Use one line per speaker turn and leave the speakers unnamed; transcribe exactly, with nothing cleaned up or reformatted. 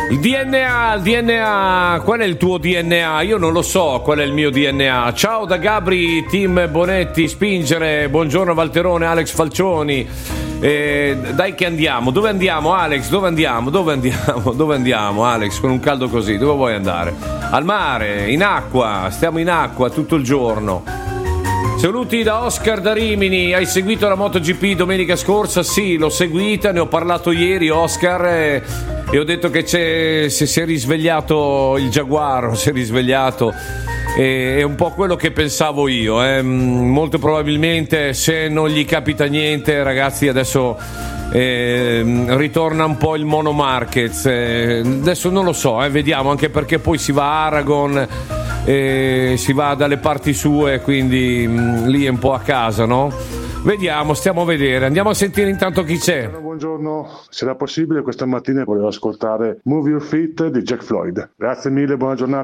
Il D N A, il D N A, qual è il tuo D N A? Io non lo so qual è il mio D N A. Ciao da Gabri, team Bonetti, Spingere, buongiorno Valterone, Alex Falcioni. Eh, dai che andiamo, dove andiamo Alex? Dove andiamo? Dove andiamo? Dove andiamo Alex? Con un caldo così, dove vuoi andare? Al mare, in acqua, stiamo in acqua tutto il giorno. Saluti da Oscar da Rimini. Hai seguito la MotoGP domenica scorsa? Sì, l'ho seguita, ne ho parlato ieri Oscar e, e ho detto che c'è, se si è risvegliato il Giaguaro, si è risvegliato, e, è un po' quello che pensavo io, eh. Molto probabilmente se non gli capita niente, ragazzi, adesso eh, ritorna un po' il Mono Marquez, eh, adesso non lo so, eh, vediamo, anche perché poi si va a Aragon e si va dalle parti sue, quindi mh, lì è un po' a casa, no? Vediamo, stiamo a vedere. Andiamo a sentire intanto chi c'è.
Buongiorno, se era possibile questa mattina volevo ascoltare Move Your Feet di Jack Floyd. Grazie mille, buona giornata.